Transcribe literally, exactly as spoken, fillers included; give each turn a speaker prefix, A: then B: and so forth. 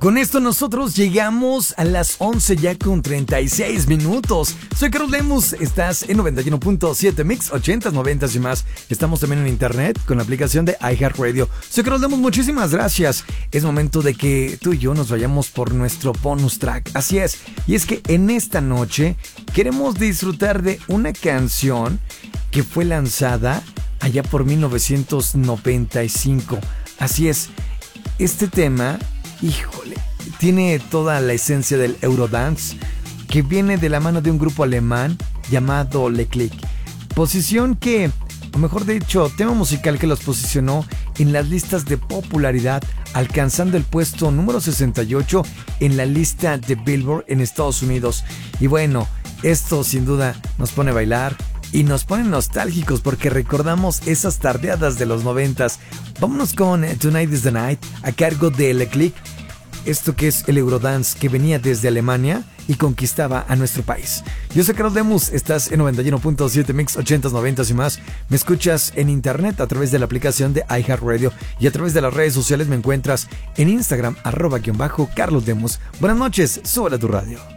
A: Con esto nosotros llegamos a las once ya con treinta y seis minutos. Soy Carlos Lemus, estás en noventa y uno punto siete Mix, ochentas, noventas y más. Estamos también en internet con la aplicación de iHeartRadio. Soy Carlos Lemus, muchísimas gracias. Es momento de que tú y yo nos vayamos por nuestro bonus track. Así es, y es que en esta noche queremos disfrutar de una canción que fue lanzada allá por mil novecientos noventa y cinco. Así es, este tema... Híjole, tiene toda la esencia del Eurodance, que viene de la mano de un grupo alemán llamado Le Click. Posición que, o mejor dicho, tema musical que los posicionó en las listas de popularidad, alcanzando el puesto número sesenta y ocho en la lista de Billboard en Estados Unidos. Y bueno, esto sin duda nos pone a bailar y nos pone nostálgicos porque recordamos esas tardeadas de los noventas. Vámonos con Tonight is the Night a cargo de Le Click. Esto que es el Eurodance que venía desde Alemania y conquistaba a nuestro país. Yo soy Carlos Lemus, estás en noventa y uno punto siete Mix, ochentas, noventas y más. Me escuchas en internet a través de la aplicación de iHeartRadio y a través de las redes sociales me encuentras en Instagram, arroba guión bajo Carlos Lemus. Buenas noches, súbele a tu radio.